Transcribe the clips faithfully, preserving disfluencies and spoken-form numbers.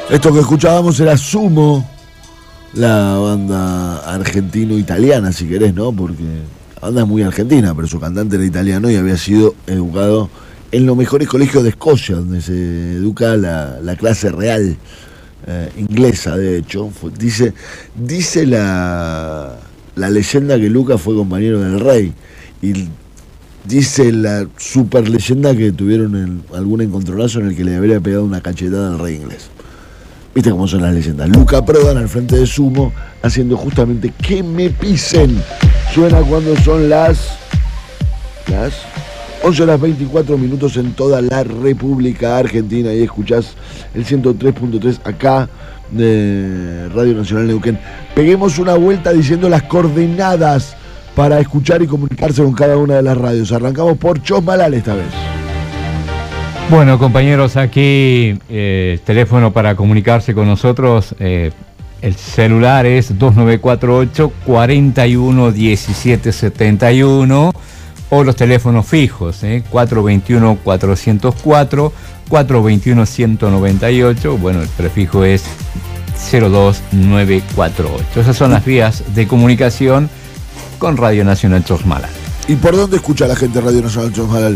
Esto que escuchábamos era Sumo, la banda argentino-italiana, si querés, ¿no? Porque la banda es muy argentina, pero su cantante era italiano y había sido educado en los mejores colegios de Escocia, donde se educa la, la clase real eh, inglesa, de hecho. Fue, dice dice la, la leyenda que Lucas fue compañero del rey, y dice la super leyenda que tuvieron en algún encontronazo en el que le habría pegado una cachetada al rey inglés. Viste cómo son las leyendas. Luca Prodan al frente de Sumo, haciendo justamente Que me pisen. Suena cuando son las las once horas veinticuatro minutos en toda la República Argentina, y escuchás el ciento tres punto tres acá de Radio Nacional Neuquén. Peguemos una vuelta diciendo las coordenadas para escuchar y comunicarse con cada una de las radios. Arrancamos por Chosmalal esta vez. Bueno, compañeros, aquí eh, teléfono para comunicarse con nosotros. Eh, el celular es dos nueve cuatro ocho, cuatro uno, uno siete siete uno, o los teléfonos fijos, eh, cuatro dos uno, cuatro cero cuatro, cuatro dos uno, uno nueve ocho. Bueno, el prefijo es cero dos nueve cuatro ocho. Esas son las vías de comunicación con Radio Nacional Chosmalal. ¿Y por dónde escucha la gente Radio Nacional Chosmalal?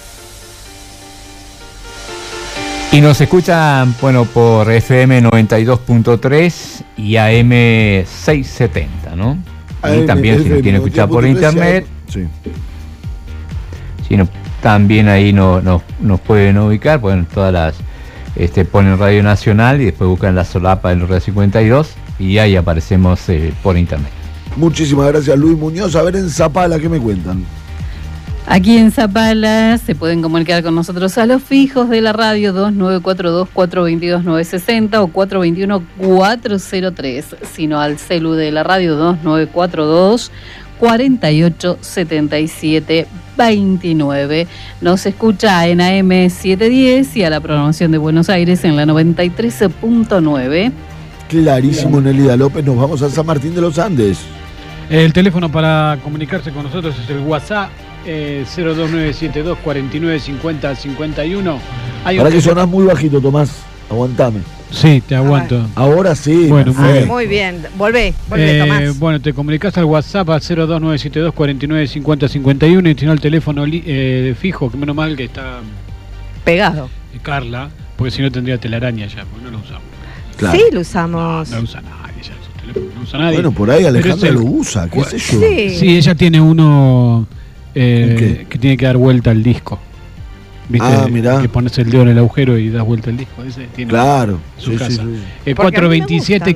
Y nos escuchan, bueno, por F M noventa y dos punto tres y A M seiscientos setenta, ¿no? Y también si nos quieren escuchar por internet, sí. Si no, también ahí no, no, nos pueden ubicar, bueno, todas las, este, ponen Radio Nacional y después buscan la solapa del Radio cincuenta y dos y ahí aparecemos eh, por internet. Muchísimas gracias, Luis Muñoz. A ver, en Zapala, ¿qué me cuentan? Aquí en Zapala se pueden comunicar con nosotros a los fijos de la radio dos nueve cuatro dos, cuatro dos dos, nueve seis cero o cuatro dos uno, cuatro cero tres, sino al celu de la radio dos nueve cuatro dos, cuatro ocho siete siete veintinueve. Nos escucha en A M setecientos diez y a la programación de Buenos Aires en la noventa y tres punto nueve. Clarísimo, Nelida López. Nos vamos a San Martín de los Andes. El teléfono para comunicarse con nosotros es el WhatsApp eh, cero dos nueve siete dos, cuatro nueve cinco cero cinco uno. Hay Para que sonás muy bajito, Tomás. Aguantame. Sí, te aguanto. Ahora sí. Bueno, muy bien. Muy bien. Volvé, volvé, eh, Tomás. Bueno, te comunicas al WhatsApp a cero dos nueve siete dos, cuatro nueve cinco cero cinco uno, y si no el teléfono eh, fijo, que menos mal que está pegado. Eh, Carla, porque si no tendría telaraña ya, porque no lo usamos. Claro. Sí, lo usamos. No, no usa nadie ya, su teléfono no usa nadie. Bueno, por ahí Alejandra lo usa, qué sé yo. Sí. Sí, ella tiene uno eh, que tiene que dar vuelta al disco. ¿Viste? Ah, mirá. Que pones el dedo en el agujero y das vuelta al disco. Ese tiene claro. su sí, casa. sí, sí. Eh, cuatro dos siete,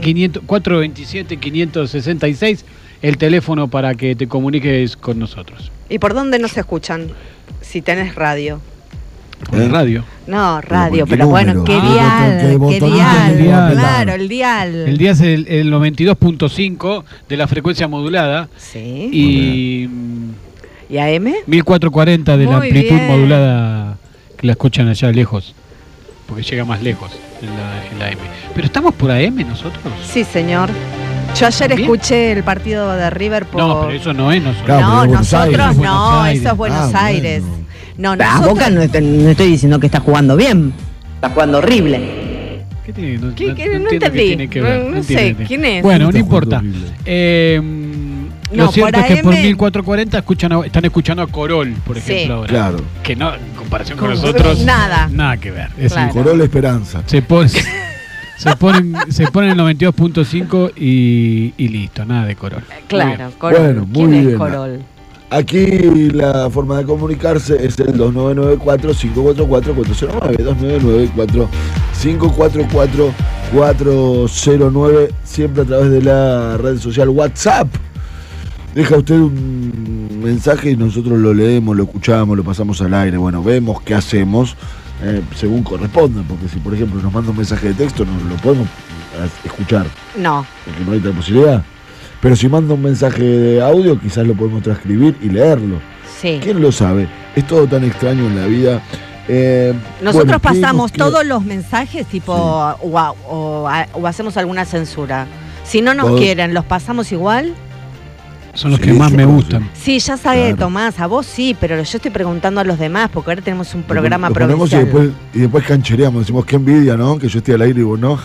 quinientos sesenta y seis, el teléfono para que te comuniques con nosotros. ¿Y por dónde nos escuchan? Si tenés radio. Por el radio. No, radio, pero, pero bueno, ¿qué ah, dial? ¿Qué dial? El dial. Claro, el dial. El dial es el, el noventa y dos punto cinco de la frecuencia modulada. Sí. Y, ¿Y A M? mil cuatrocientos cuarenta de Muy la amplitud bien. modulada, que la escuchan allá lejos, porque llega más lejos en la, en la A M. ¿Pero estamos por A M nosotros? Sí, señor. Yo ayer ¿También? escuché el partido de River por... No, pero eso no es nosotros. Claro, no, pero es Buenos nosotros Aires. no, Buenos Aires. eso es Buenos Ah, Aires. bueno. No, A nosotros... Boca no estoy, no estoy diciendo que está jugando bien, está jugando horrible. ¿Qué tiene? No, ¿Qué- no- qué? no No entiendo entendí. qué tiene que ver. No- no entiendo, sé, entiendo. ¿quién es? Bueno, no Está importa. jugando horrible. Eh, No, lo cierto por es que por A M mil cuatrocientos cuarenta escuchan a- están escuchando a Corol, por Sí. ejemplo, ahora. Claro. Que no, en comparación con Con- nosotros, nada. Nada que ver. Es Claro. Corol Esperanza. Se pone, se ponen, se ponen el noventa y dos punto cinco y, y listo, nada de Corol. Claro, Corol. Bueno, muy ¿Quién bien. es Corol? Aquí la forma de comunicarse es el dos nueve nueve cuatro, cinco cuatro cuatro, cuatro cero nueve, dos nueve nueve cuatro, cinco cuatro cuatro, cuatro cero nueve, siempre a través de la red social WhatsApp. Deja usted un mensaje y nosotros lo leemos, lo escuchamos, lo pasamos al aire. Bueno, vemos qué hacemos eh, según corresponda, porque si por ejemplo nos manda un mensaje de texto no lo podemos escuchar, No. porque no hay tal posibilidad. Pero si manda un mensaje de audio, quizás lo podemos transcribir y leerlo. Sí. ¿Quién lo sabe? Es todo tan extraño en la vida. Eh, Nosotros bueno, pasamos que- todos los mensajes tipo Sí. o, a- o a- o hacemos alguna censura. Si no nos Todo. quieren, ¿los pasamos igual? Son los Sí, que más yo me conozco. gustan. Sí, ya sabe, Claro. Tomás, a vos sí, pero yo estoy preguntando a los demás, porque ahora tenemos un Lo- programa lo ponemos y provincial. después, y después canchereamos, decimos qué envidia, ¿no? Que yo estoy al aire y vos no.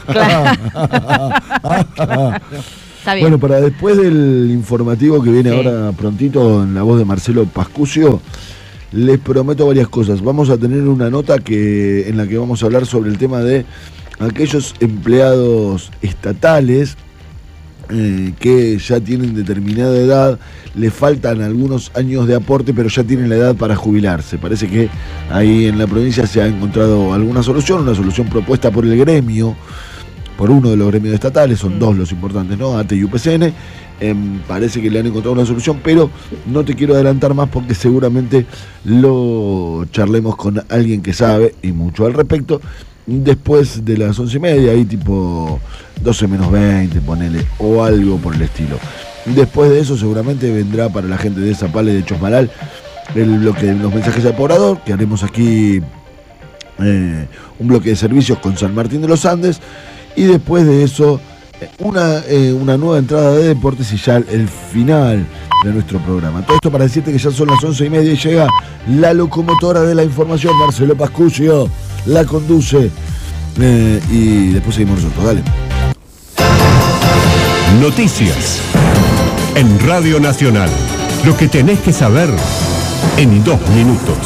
Está bien. Bueno, para después del informativo que viene Sí. ahora prontito en la voz de Marcelo Pascucio, les prometo varias cosas. Vamos a tener una nota que en la que vamos a hablar sobre el tema de aquellos empleados estatales eh, que ya tienen determinada edad, le faltan algunos años de aporte, pero ya tienen la edad para jubilarse. Parece que ahí en la provincia se ha encontrado alguna solución, una solución propuesta por el gremio, por uno de los gremios estatales, son dos los importantes, ¿no? A T E y U P C N. Eh, parece que le han encontrado una solución, pero no te quiero adelantar más porque seguramente lo charlemos con alguien que sabe y mucho al respecto después de las once y media, ahí tipo doce menos veinte, ponele, o algo por el estilo. Después de eso seguramente vendrá para la gente de Zapala y de Chosmalal el bloque de los mensajes al poblador, que haremos aquí eh, un bloque de servicios con San Martín de los Andes, y después de eso eh, una, eh, una nueva entrada de deportes y ya el final de nuestro programa. Todo esto para decirte que ya son las once y media y llega la locomotora de la información, Marcelo Pascucio, la conduce eh, y después seguimos nosotros, dale. Noticias en Radio Nacional. Lo que tenés que saber en dos minutos.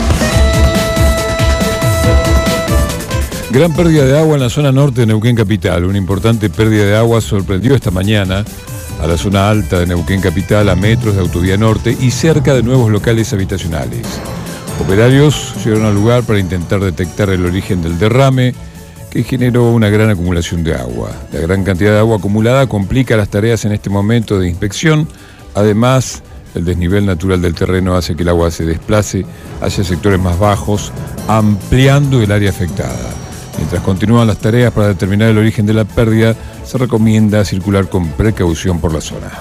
Gran pérdida de agua en la zona norte de Neuquén Capital. Una importante pérdida de agua sorprendió esta mañana a la zona alta de Neuquén Capital, a metros de Autovía Norte y cerca de nuevos locales habitacionales. Operarios llegaron al lugar para intentar detectar el origen del derrame, que generó una gran acumulación de agua. La gran cantidad de agua acumulada complica las tareas en este momento de inspección. Además, el desnivel natural del terreno hace que el agua se desplace hacia sectores más bajos, ampliando el área afectada. Mientras continúan las tareas para determinar el origen de la pérdida, se recomienda circular con precaución por la zona.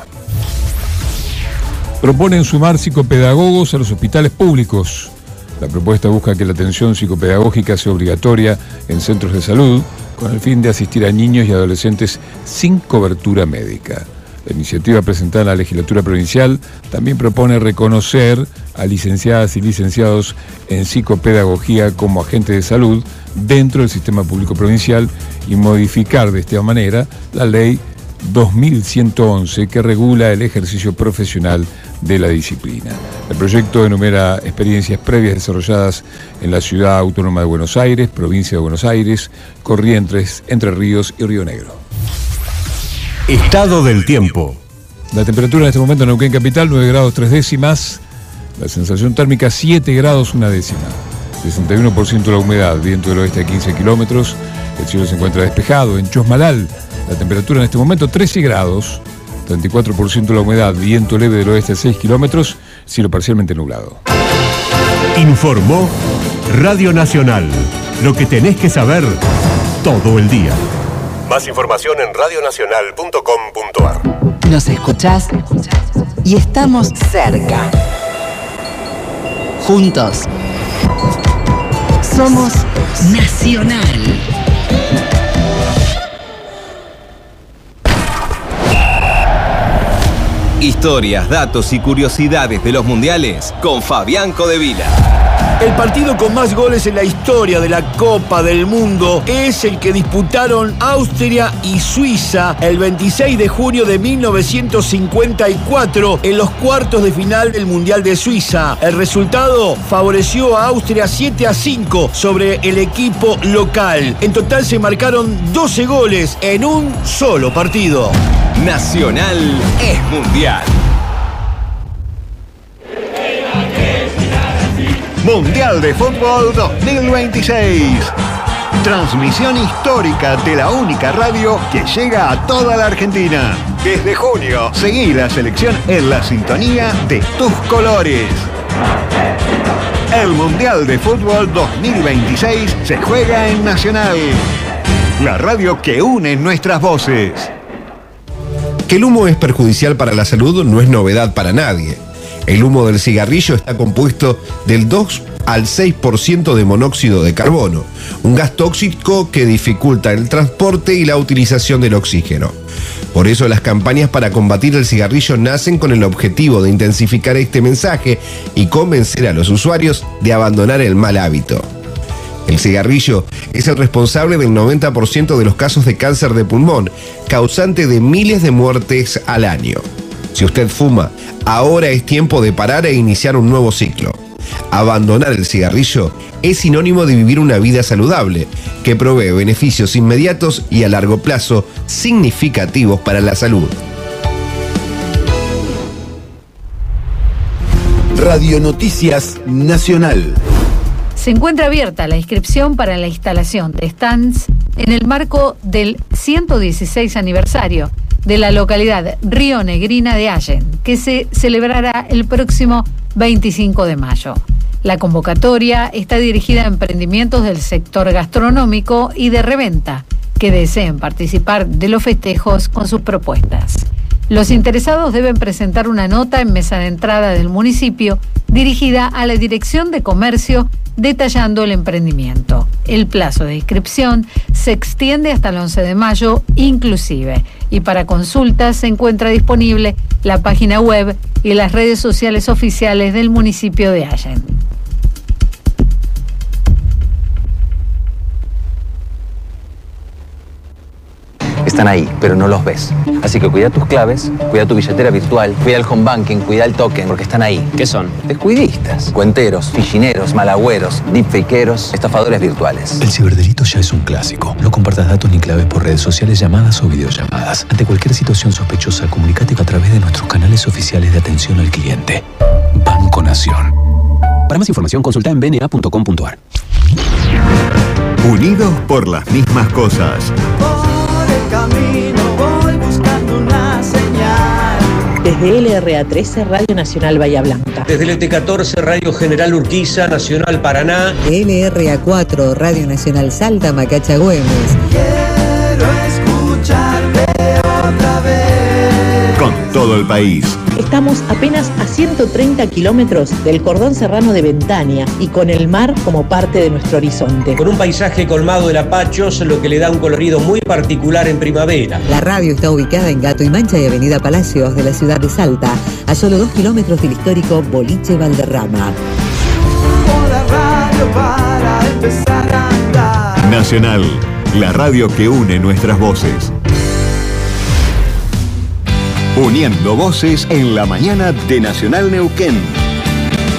Proponen sumar psicopedagogos a los hospitales públicos. La propuesta busca que la atención psicopedagógica sea obligatoria en centros de salud, con el fin de asistir a niños y adolescentes sin cobertura médica. La iniciativa presentada en la legislatura provincial también propone reconocer a licenciadas y licenciados en psicopedagogía como agentes de salud dentro del sistema público provincial y modificar de esta manera la ley dos mil ciento once que regula el ejercicio profesional de la disciplina. El proyecto enumera experiencias previas desarrolladas en la Ciudad Autónoma de Buenos Aires, Provincia de Buenos Aires, Corrientes, Entre Ríos y Río Negro. Estado del tiempo. La temperatura en este momento en Neuquén Capital, nueve grados tres décimas. La sensación térmica, siete grados una décima. sesenta y uno por ciento la humedad, viento del oeste a quince kilómetros. El cielo se encuentra despejado. En Chosmalal, la temperatura en este momento, trece grados. treinta y cuatro por ciento la humedad, viento leve del oeste a seis kilómetros. Cielo parcialmente nublado. Informó Radio Nacional. Lo que tenés que saber todo el día. Más información en radionacional punto com punto ar. Nos escuchás y estamos cerca. Juntos. Somos Nacional. Historias, datos y curiosidades de los mundiales con Fabián Codevila. El partido con más goles en la historia de la Copa del Mundo es el que disputaron Austria y Suiza el veintiséis de junio de mil novecientos cincuenta y cuatro en los cuartos de final del Mundial de Suiza. El resultado favoreció a Austria siete a cinco sobre el equipo local. En total se marcaron doce goles en un solo partido. Nacional es mundial. Mundial de Fútbol dos mil veintiséis. Transmisión histórica de la única radio que llega a toda la Argentina. Desde junio, seguí la selección en la sintonía de tus colores. El Mundial de Fútbol dos mil veintiséis se juega en Nacional, la radio que une nuestras voces. Que el humo es perjudicial para la salud no es novedad para nadie. El humo del cigarrillo está compuesto del dos al seis por ciento de monóxido de carbono, un gas tóxico que dificulta el transporte y la utilización del oxígeno. Por eso las campañas para combatir el cigarrillo nacen con el objetivo de intensificar este mensaje y convencer a los usuarios de abandonar el mal hábito. El cigarrillo es el responsable del noventa por ciento de los casos de cáncer de pulmón, causante de miles de muertes al año. Si usted fuma, ahora es tiempo de parar e iniciar un nuevo ciclo. Abandonar el cigarrillo es sinónimo de vivir una vida saludable, que provee beneficios inmediatos y a largo plazo significativos para la salud. Radio Noticias Nacional. Se encuentra abierta la inscripción para la instalación de stands en el marco del ciento dieciséis aniversario de la localidad Río Negrina de Allen, que se celebrará el próximo veinticinco de mayo. La convocatoria está dirigida a emprendimientos del sector gastronómico y de reventa que deseen participar de los festejos con sus propuestas. Los interesados deben presentar una nota en mesa de entrada del municipio dirigida a la Dirección de Comercio detallando el emprendimiento. El plazo de inscripción se extiende hasta el once de mayo inclusive, y para consultas se encuentra disponible la página web y las redes sociales oficiales del municipio de Allen. Están ahí, pero no los ves. Así que cuida tus claves, cuida tu billetera virtual, cuida el home banking, cuida el token, porque están ahí. ¿Qué son? Descuidistas, cuenteros, fichineros, malagüeros, deepfakeros, estafadores virtuales. El ciberdelito ya es un clásico. No compartas datos ni claves por redes sociales, llamadas o videollamadas. Ante cualquier situación sospechosa, comunícate a través de nuestros canales oficiales de atención al cliente. Banco Nación. Para más información, consulta en b n a punto com punto a r. Unidos por las mismas cosas. Camino voy buscando una señal. Desde L R A trece, Radio Nacional Bahía Blanca. Desde el E T catorce, Radio General Urquiza, Nacional Paraná. L R A cuatro, Radio Nacional Salta, Macacha Güemes. Quiero escucharte otra vez. Con todo el país. Estamos apenas a ciento treinta kilómetros del cordón serrano de Ventania y con el mar como parte de nuestro horizonte. Con un paisaje colmado de lapachos, lo que le da un colorido muy particular en primavera. La radio está ubicada en Gato y Mancha y Avenida Palacios de la ciudad de Salta, a solo dos kilómetros del histórico Boliche Valderrama. La radio para empezar a andar. Nacional, la radio que une nuestras voces. Uniendo voces en la mañana de Nacional Neuquén.